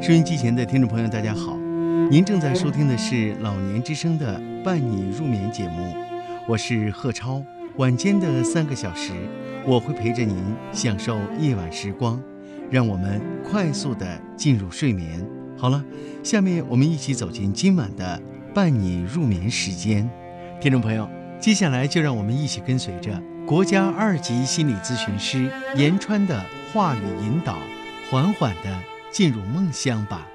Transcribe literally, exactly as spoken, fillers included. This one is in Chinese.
收音机前的听众朋友，大家好，您正在收听的是老年之声的伴你入眠节目，我是贺超。晚间的三个小时，我会陪着您享受夜晚时光，让我们快速的进入睡眠。好了，下面我们一起走进今晚的伴你入眠时间。听众朋友，接下来就让我们一起跟随着国家二级心理咨询师严川的话语引导，缓缓地进入梦乡吧。